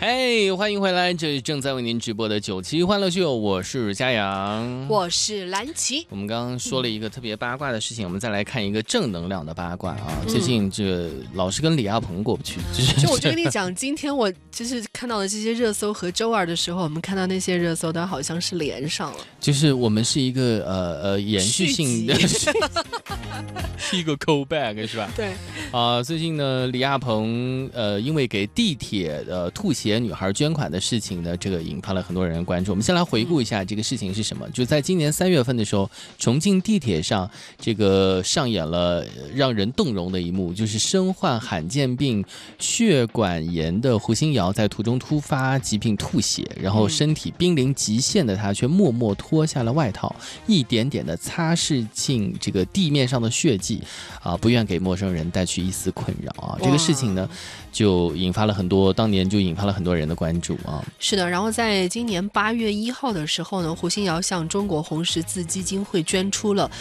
哎，欢迎回来，这里正在为您直播的9期欢乐秀，我是嘉阳， 我是蓝琪。 我们刚刚说了一个特别八卦的事情，我们再来看一个正能量的八卦啊。最近这老是跟李亚鹏过不去， 就我就跟你讲，今天我就是看到的这些热搜和周二的时候，我们看到那些热搜，它好像是连上了。 就是我们是一个延续性的，是一个 callback 是吧？ 对最近呢，李亚鹏因为给地铁吐血女孩捐款的事情呢，这个引发了很多人关注。我们先来回顾一下这个事情是什么。就在今年3月份的时候，重庆地铁上这个上演了让人动容的一幕，就是身患罕见病血管炎的胡新瑶在途中突发疾病吐血，然后身体濒临极限的她却默默脱下了外套，一点点的擦拭进这个地面上的血迹不愿给陌生人带去一丝困扰啊。这个事情呢，就当年就引发了很多人的关注啊。 是的，然后在今年8月1号的时候呢，胡新瑶向中国红十字基金会捐出了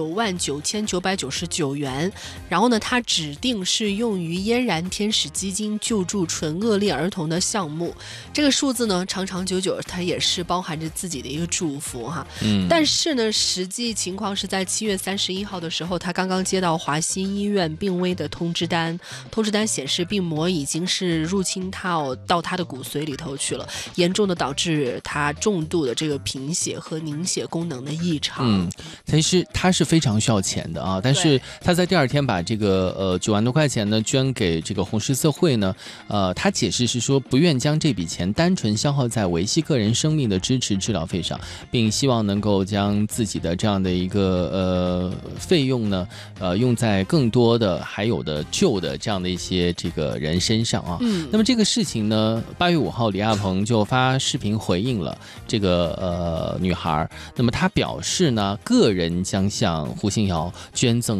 99999元，然后呢，他指定是用于嫣然天使基金救助唇腭裂儿童的项目。这个数字呢，长长久久，它也是包含着自己的一个祝福哈。但是呢，实际情况是在7月31号的时候，他刚刚接到华西医院病危的通知单显示病魔已经是入侵到他的骨髓里头去了，严重的导致他重度的这个贫血和凝血功能的异常。 其实他是非常需要钱的啊，但是他在第二天把这个9万多块钱呢捐给这个红十字会呢，他解释是说不愿将这笔钱单纯消耗在维系个人生命的支持治疗费上，并希望能够将自己的这样的一个费用呢用在更多的还有的救的这样的一些这个人身上啊。那么这个事情呢，8月5号李亚鹏就发视频回应了这个女孩，那么他表示呢，个人将向胡新瑶捐赠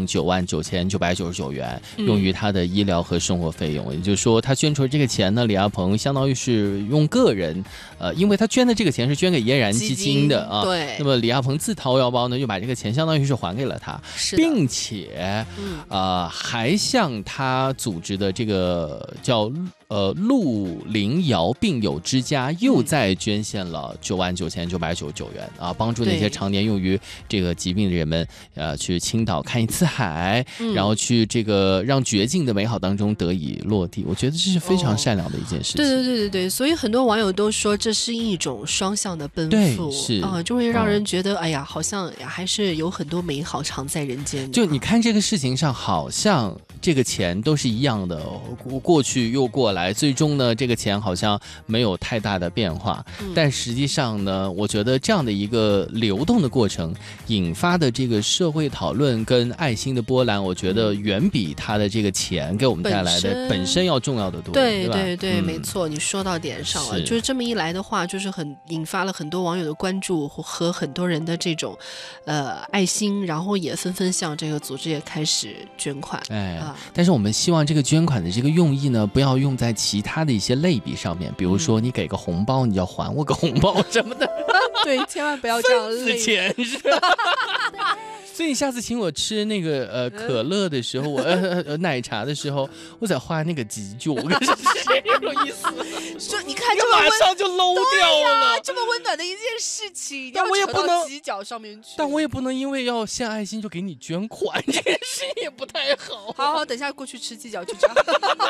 99999元，用于他的医疗和生活费用。也就是说，他捐出的这个钱呢，李亚鹏相当于是用个人，因为他捐的这个钱是捐给嫣然基金的啊。 对。 那么李亚鹏自掏腰包呢，又把这个钱相当于是还给了他，并且还向他组织的这个叫陆林瑶病友之家又再捐献了99999元啊，帮助那些常年用于这个疾病的人们去青岛看一次海，然后去这个让绝境的美好当中得以落地。我觉得这是非常善良的一件事情。 对，所以很多网友都说这是一种双向的奔赴， 是就会让人觉得哎呀，好像还是有很多美好常在人间的。 就你看这个事情上，好像这个钱都是一样的，过去又过来，最终呢，这个钱好像没有太大的变化。但实际上呢，我觉得这样的一个流动的过程引发的这个社会讨论跟爱心的波澜，我觉得远比他的这个钱给我们带来的本身要重要的多。 对，没错，你说到点上了。就是这么一来的话，就是引发了很多网友的关注和很多人的这种爱心，然后也纷纷向这个组织也开始捐款。 但是我们希望这个捐款的这个用意呢，不要用在其他的一些类比上面，比如说你给个红包，你要还我个红包什么的。 对，千万不要这样类钱是吧？所以你下次请我吃那个可乐的时候，我奶茶的时候，我再画那个急救，我跟你说有意思。 说你看，这么马上就搂掉了， 这么温暖的一件事情， 但我也不能犄角上面去， 但我也不能因为要献爱心就给你捐款，这件事也不太好。 好，等下过去吃鸡脚去找。